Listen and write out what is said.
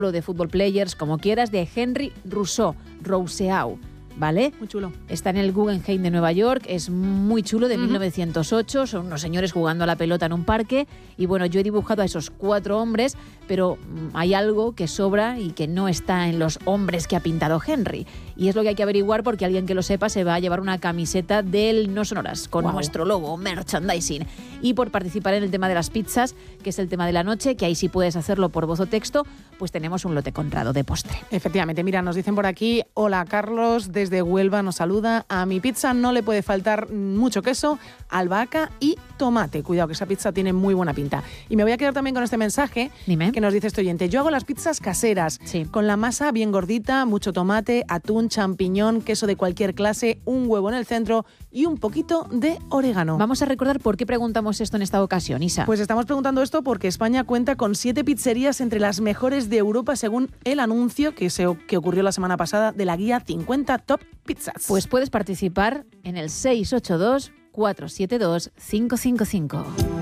de Football Players, como quieras, de Henry Rousseau, ¿vale? Muy chulo. Está en el Guggenheim de Nueva York, es muy chulo, de 1908, son unos señores jugando a la pelota en un parque y bueno, yo he dibujado a esos 4 hombres, pero hay algo que sobra y que no está en los hombres que ha pintado Henry y es lo que hay que averiguar porque alguien que lo sepa se va a llevar una camiseta del No Sonoras con nuestro logo, merchandising. Y por participar en el tema de las pizzas, que es el tema de la noche, que ahí sí puedes hacerlo por voz o texto, pues tenemos un lote Conrado de postre. Efectivamente, mira, nos dicen por aquí, hola Carlos, desde Huelva nos saluda, a mi pizza no le puede faltar mucho queso, albahaca y tomate. Cuidado que esa pizza tiene muy buena pinta. Y me voy a quedar también con este mensaje. Dime. Que nos dice este oyente, yo hago las pizzas caseras, con la masa bien gordita, mucho tomate, atún, champiñón, queso de cualquier clase, un huevo en el centro y un poquito de orégano. Vamos a recordar por qué preguntamos esto en esta ocasión, Isa. Pues estamos preguntando esto porque España cuenta con 7 pizzerías entre las mejores de Europa según el anuncio que ocurrió la semana pasada de la guía 50 Top Pizzas. Pues puedes participar en el 682 472 555.